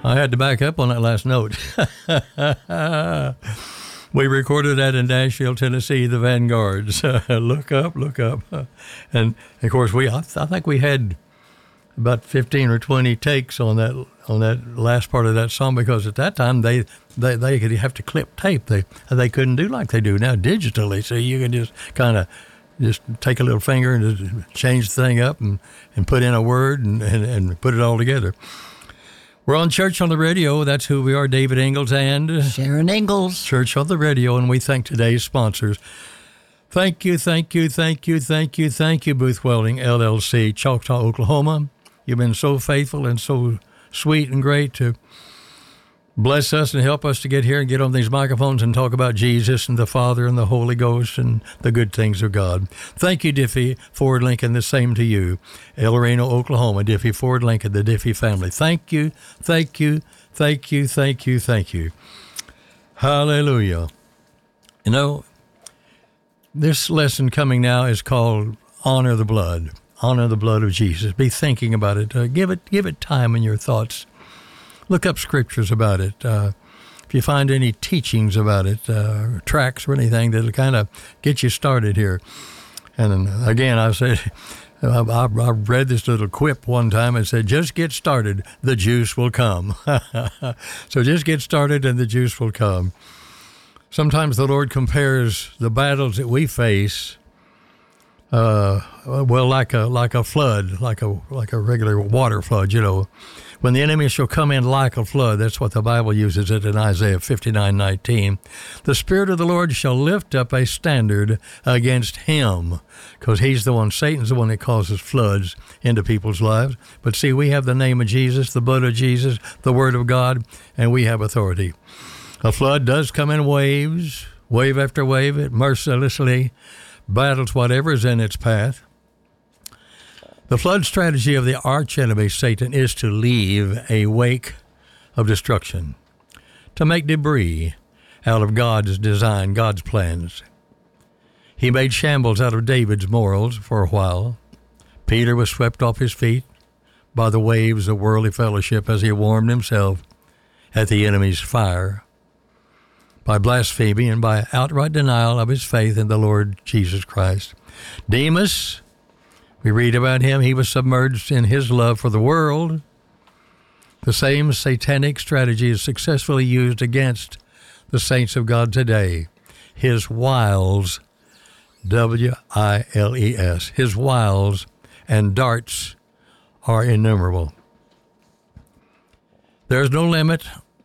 I had to back up on that last note. We recorded that in Nashville, Tennessee, the Vanguards. Look up. And, of course, I think we had about 15 or 20 takes on that last part of that song, because at that time they could have to clip tape. They couldn't do like they do now digitally. So you can just kind of just take a little finger and just change the thing up and put in a word and put it all together. We're on Church on the Radio. That's who we are, David Ingalls and Sharon Ingalls. Church on the Radio, and we thank today's sponsors. Thank you, Booth Welding, LLC, Choctaw, Oklahoma. You've been so faithful and so sweet and great to bless us and help us to get here and get on these microphones and talk about Jesus and the Father and the Holy Ghost and the good things of God. Thank you, Diffie Ford Lincoln. The same to you. El Reno, Oklahoma, Diffie Ford Lincoln, the Diffie family. Thank you. Hallelujah. You know, this lesson coming now is called Honor the Blood. Honor the blood of Jesus. Be thinking about it. Give it time in your thoughts. Look up scriptures about it. If you find any teachings about it, tracts or anything that'll kind of get you started here. And again, I read this little quip one time and said, just get started, the juice will come. So just get started and the juice will come. Sometimes the Lord compares the battles that we face like a flood, like a regular water flood, you know. When the enemy shall come in like a flood, that's what the Bible uses it in Isaiah 59:19. The Spirit of the Lord shall lift up a standard against him, because he's the one, Satan's the one that causes floods into people's lives. But see, we have the name of Jesus, the blood of Jesus, the Word of God, and we have authority. A flood does come in waves, wave after wave. It mercilessly battles whatever is in its path. The flood strategy of the archenemy, Satan, is to leave a wake of destruction, to make debris out of God's design, God's plans. He made shambles out of David's morals for a while. Peter was swept off his feet by the waves of worldly fellowship as he warmed himself at the enemy's fire, by blasphemy and by outright denial of his faith in the Lord Jesus Christ. Demas, we read about him, he was submerged in his love for the world. The same satanic strategy is successfully used against the saints of God today. His wiles, W-I-L-E-S, his wiles and darts are innumerable. There's no limit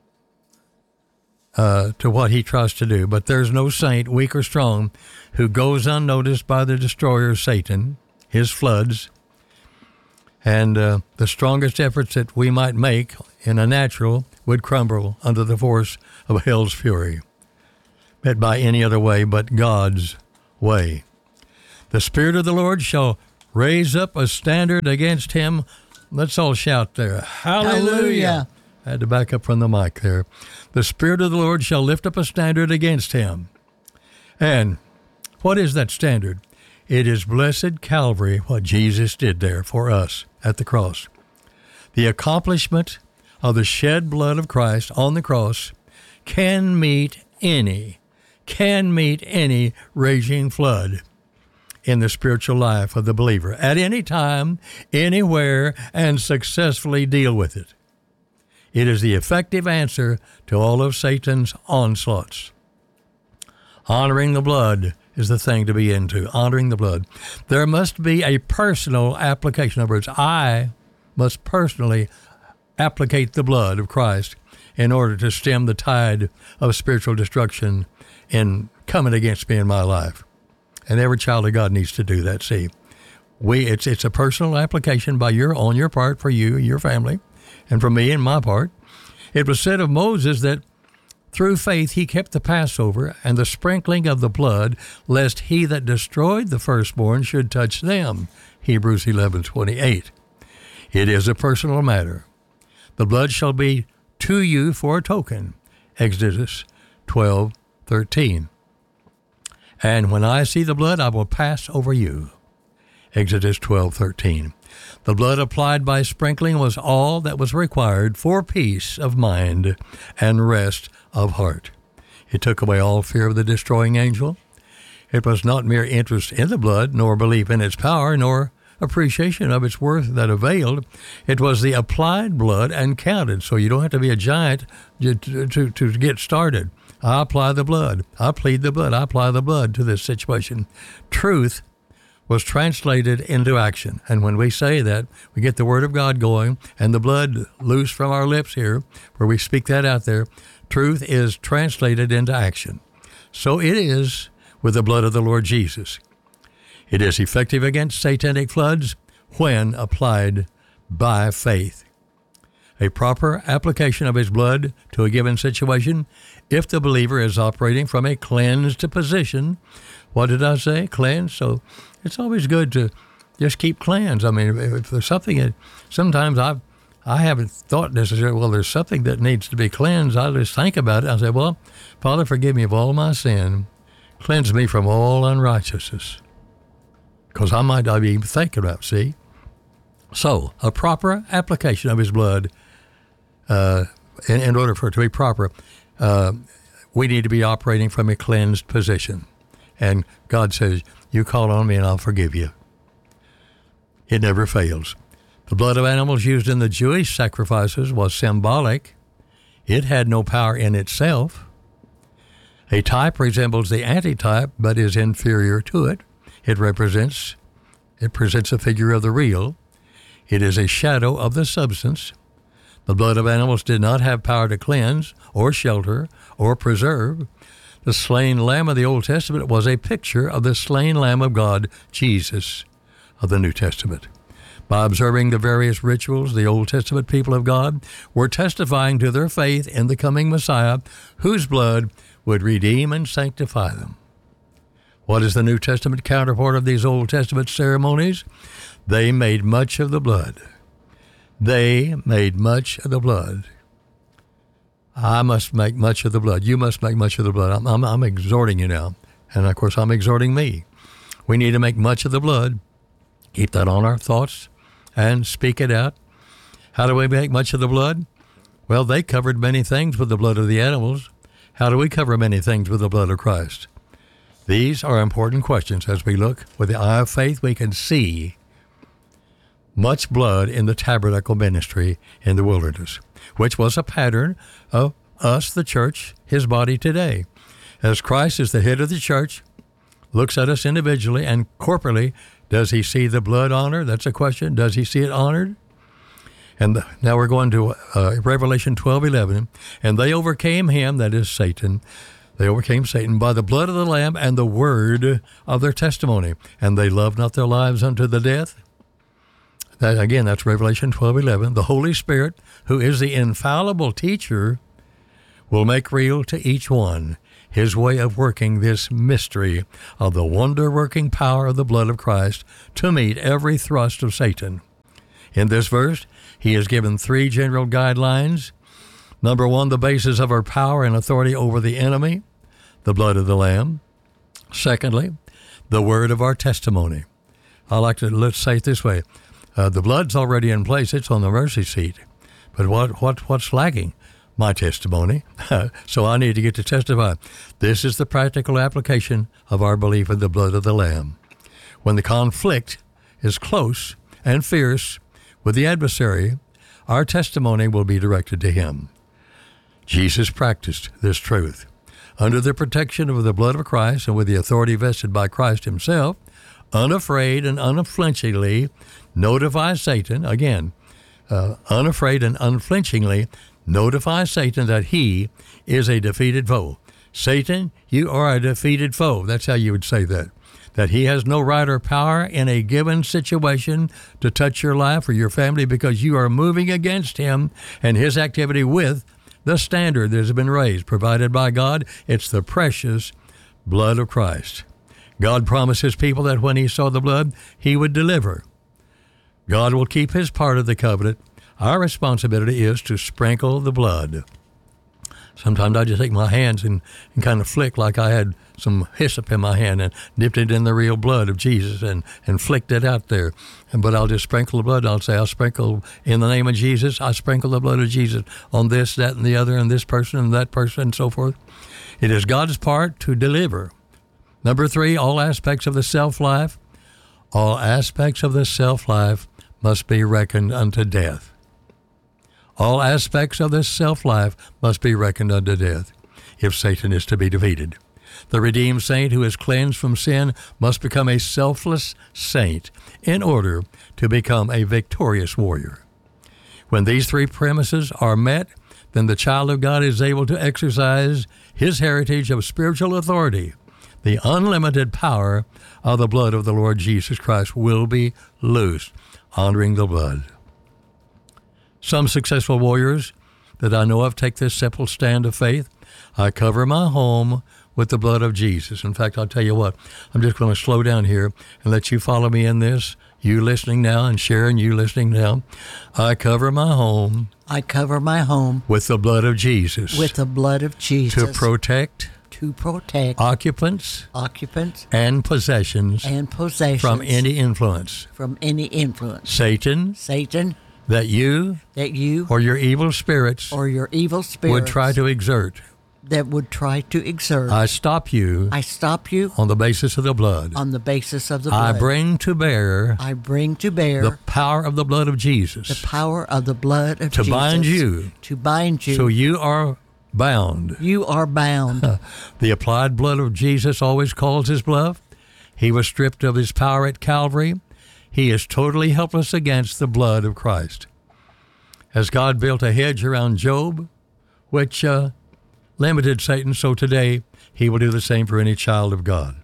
to what he tries to do, but there's no saint, weak or strong, who goes unnoticed by the destroyer Satan, his floods, and the strongest efforts that we might make in a natural would crumble under the force of hell's fury, met by any other way but God's way. The Spirit of the Lord shall raise up a standard against him. Let's all shout there. Hallelujah. I had to back up from the mic there. The Spirit of the Lord shall lift up a standard against him. And what is that standard? It is blessed Calvary, what Jesus did there for us at the cross. The accomplishment of the shed blood of Christ on the cross can meet any raging flood in the spiritual life of the believer at any time, anywhere, and successfully deal with it. It is the effective answer to all of Satan's onslaughts. Honoring the blood is the thing to be into, honoring the blood. There must be a personal application. In other words, I must personally applicate the blood of Christ in order to stem the tide of spiritual destruction in coming against me in my life. And every child of God needs to do that, see. It's a personal application on your part, for you, your family, and for me and my part. It was said of Moses that through faith he kept the Passover and the sprinkling of the blood, lest he that destroyed the firstborn should touch them. Hebrews 11:28. It is a personal matter. The blood shall be to you for a token. Exodus 12:13. And when I see the blood, I will pass over you. Exodus 12:13. The blood applied by sprinkling was all that was required for peace of mind and rest of heart. It took away all fear of the destroying angel. It was not mere interest in the blood, nor belief in its power, nor appreciation of its worth that availed. It was the applied blood and counted. So you don't have to be a giant to get started. I apply the blood. I plead the blood. I apply the blood to this situation. Truth was translated into action. And when we say that, we get the Word of God going and the blood loose from our lips here, where we speak that out there. Truth is translated into action. So it is with the blood of the Lord Jesus. It is effective against satanic floods when applied by faith. A proper application of his blood to a given situation, if the believer is operating from a cleansed position. What did I say? Cleansed? So it's always good to just keep cleansed. I mean, if there's something that sometimes I haven't thought necessarily, well, there's something that needs to be cleansed. I just think about it. I say, well, Father, forgive me of all my sin. Cleanse me from all unrighteousness. Because I might not be even thinking about, see? So, a proper application of his blood, in order for it to be proper, we need to be operating from a cleansed position. And God says, you call on me and I'll forgive you. It never fails. The blood of animals used in the Jewish sacrifices was symbolic. It had no power in itself. A type resembles the antitype, but is inferior to it. It presents a figure of the real. It is a shadow of the substance. The blood of animals did not have power to cleanse or shelter or preserve. The slain lamb of the Old Testament was a picture of the slain Lamb of God, Jesus, of the New Testament. By observing the various rituals, the Old Testament people of God were testifying to their faith in the coming Messiah, whose blood would redeem and sanctify them. What is the New Testament counterpart of these Old Testament ceremonies? They made much of the blood. They made much of the blood. I must make much of the blood. You must make much of the blood. I'm exhorting you now. And, of course, I'm exhorting me. We need to make much of the blood. Keep that on our thoughts and speak it out. How do we make much of the blood? Well, they covered many things with the blood of the animals. How do we cover many things with the blood of Christ? These are important questions. As we look with the eye of faith, we can see much blood in the tabernacle ministry in the wilderness, which was a pattern of us, the church, his body today. As Christ is the head of the church, looks at us individually and corporately, does he see the blood honored? That's a question. Does he see it honored? And now we're going to Revelation 12:11. And they overcame him, that is Satan. They overcame Satan by the blood of the Lamb and the word of their testimony. And they loved not their lives unto the death. That's Revelation 12:11. The Holy Spirit, who is the infallible teacher, will make real to each one his way of working this mystery of the wonder-working power of the blood of Christ to meet every thrust of Satan. In this verse, he is given three general guidelines. Number one, the basis of our power and authority over the enemy, the blood of the Lamb. Secondly, the word of our testimony. Let's say it this way. The blood's already in place. It's on the mercy seat. But what's lacking? My testimony. So I need to get to testify. This is the practical application of our belief in the blood of the Lamb. When the conflict is close and fierce with the adversary, our testimony will be directed to him. Jesus practiced this truth. Under the protection of the blood of Christ and with the authority vested by Christ himself, unafraid and unflinchingly notify Satan, unafraid and unflinchingly notify Satan that he is a defeated foe. Satan, you are a defeated foe. That's how you would say that. That he has no right or power in a given situation to touch your life or your family because you are moving against him and his activity with the standard that has been raised, provided by God. It's the precious blood of Christ. God promised his people that when he saw the blood, he would deliver. God will keep his part of the covenant. Our responsibility is to sprinkle the blood. Sometimes I just take my hands and kind of flick like I had some hyssop in my hand and dipped it in the real blood of Jesus and flicked it out there. But I'll just sprinkle the blood. I'll say, I'll sprinkle in the name of Jesus. I sprinkle the blood of Jesus on this, that, and the other, and this person and that person and so forth. It is God's part to deliver. Number 3, all aspects of the self-life. All aspects of the self-life must be reckoned unto death. All aspects of this self-life must be reckoned unto death if Satan is to be defeated. The redeemed saint who is cleansed from sin must become a selfless saint in order to become a victorious warrior. When these 3 premises are met, then the child of God is able to exercise his heritage of spiritual authority. The unlimited power of the blood of the Lord Jesus Christ will be loosed, honoring the blood. Some successful warriors that I know of take this simple stand of faith. I cover my home with the blood of Jesus. In fact, I'll tell you what, I'm just going to slow down here and let you follow me in this. You listening now and Sharon, you listening now. I cover my home. I cover my home with the blood of Jesus. With the blood of Jesus. To protect occupants and possessions from any influence. Satan that you or your evil spirits would try to exert. I stop you on the basis of the blood. I bring to bear the power of the blood of Jesus. To bind you. So you are bound. The applied blood of Jesus always calls his bluff. He was stripped of his power at Calvary. He is totally helpless against the blood of Christ. As God built a hedge around Job, which limited Satan, so today he will do the same for any child of God.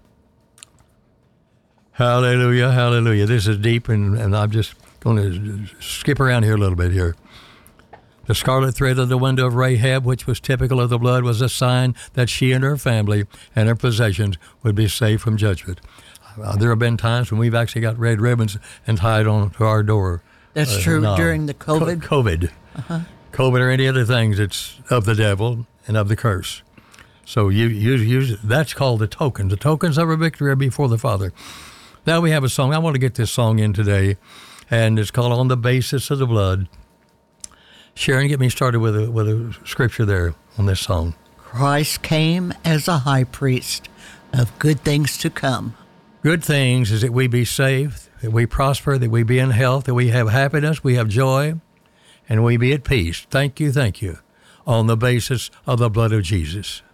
Hallelujah, hallelujah. This is deep, and I'm just going to skip around here a little bit here. The scarlet thread of the window of Rahab, which was typical of the blood, was a sign that she and her family and her possessions would be saved from judgment. There have been times when we've actually got red ribbons and tied on to our door. That's true. During the COVID. COVID or any other things, it's of the devil and of the curse. So that's called the token. The tokens of our victory are before the Father. Now we have a song. I want to get this song in today, and it's called On the Basis of the Blood. Sharon, get me started with a scripture there on this song. Christ came as a high priest of good things to come. Good things is that we be saved, that we prosper, that we be in health, that we have happiness, we have joy, and we be at peace. Thank you, on the basis of the blood of Jesus.